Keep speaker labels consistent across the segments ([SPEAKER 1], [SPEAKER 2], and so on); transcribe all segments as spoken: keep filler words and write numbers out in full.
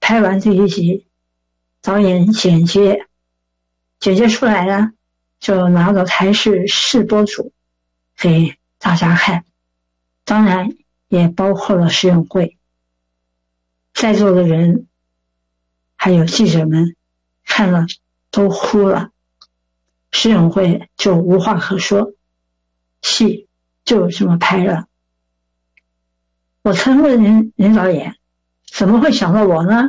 [SPEAKER 1] 拍完这一集，导演剪接，剪接出来了，就拿到台视试播组给大家看，当然也包括了试用会。在座的人还有记者们看了都哭了，试用会就无话可说，戏就这么拍了。我曾问林林导演，怎么会想到我呢？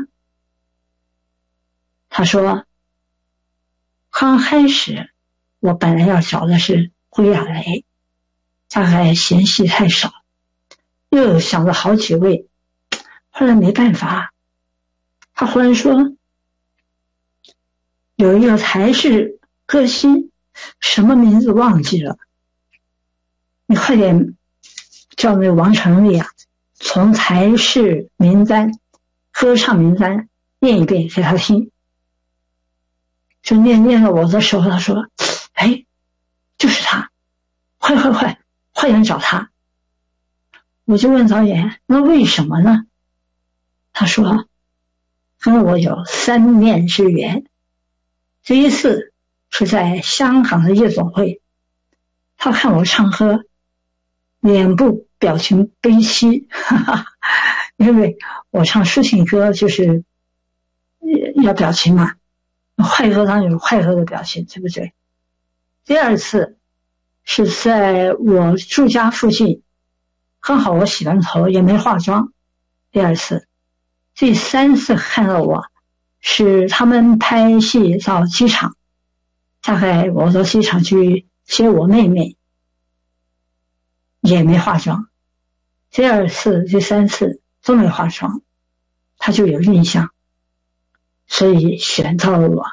[SPEAKER 1] 他说，刚开始我本来要找的是胡亚雷，大概嫌戏太少，又想了好几位，后来没办法，他忽然说，有一个台视歌星，什么名字忘记了，你快点叫那个王成立啊，从台视名单歌唱名单念一遍给他听。就念念了我的时候，他说，哎，就是他，快快快快点找他。我就问导演，那为什么呢？他说，跟我有三面之缘。第一次是在香港的夜总会，他看我唱歌，脸部表情悲戚，哈哈，因为我唱抒情歌就是要表情嘛，快歌当然有快歌的表情，对不对？第二次是在我住家附近，刚好我洗完头也没化妆，第二次。第三次看到我是他们拍戏到机场，大概我到机场去接我妹妹，也没化妆。第二次第三次都没化妆，他就有印象，所以选到了我。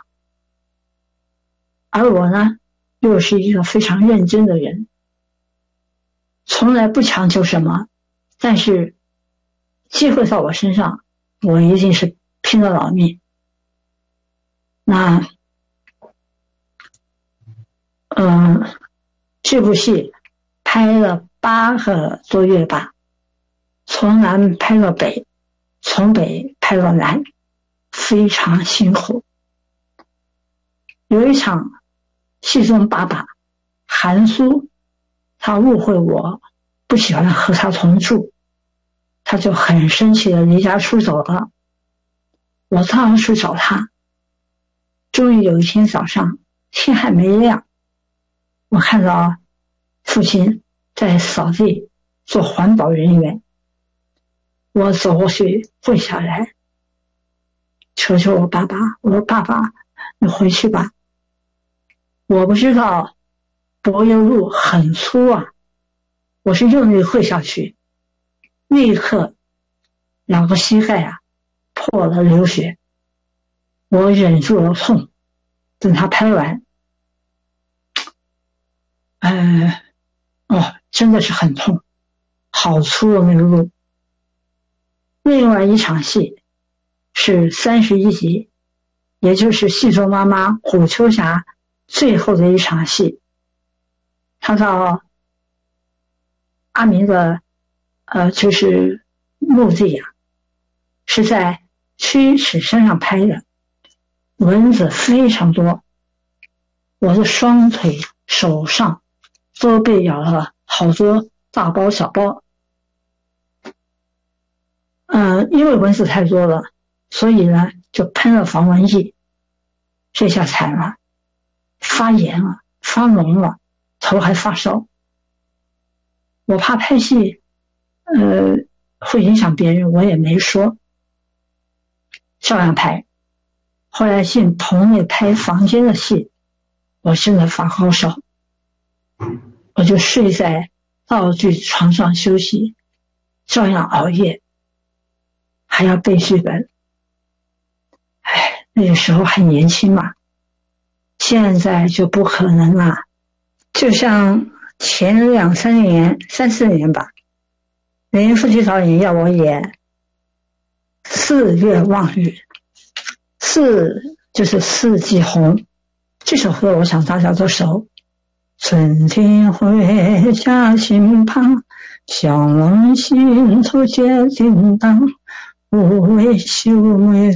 [SPEAKER 1] 而我呢，又是一个非常认真的人，从来不强求什么，但是机会到我身上，我一定是拼了老命。那嗯，这部戏拍了八个多月吧，从南拍到北，从北拍到南，非常辛苦。有一场戏中爸爸韩苏，他误会我不喜欢和他同住，他就很生气的离家出走了。我当然去找他，终于有一天早上，天还没亮，我看到父亲在扫地做环保人员，我走过去跪下来，求求我爸爸，我说爸爸，你回去吧。我不知道柏油路很粗啊，我是用力跪下去，立刻两个膝盖啊破了流血，我忍住了痛，等他拍完，呃，哦，真的是很痛，好粗的那个路。另外一场戏是三十一集，也就是戏中妈妈虎秋霞最后的一场戏，他到阿明的呃就是墓地啊，是在曲尺山上拍的，蚊子非常多，我的双腿手上都被咬了好多大包小包。嗯、呃，因为蚊子太多了，所以呢就喷了防蚊液，这下惨了，发炎了，发脓了，头还发烧。我怕拍戏呃会影响别人，我也没说，照样拍。后来进棚内拍房间的戏，我真的发高烧，我就睡在道具床上休息，照样熬夜，还要背剧本。哎，那个时候还年轻嘛，现在就不可能了。就像前两三年三四年吧，林富奇导演要我演四月望日，四就是四季红，这首歌我想大家都熟。春天回家亲旁，小郎心头结叮当，无为秀美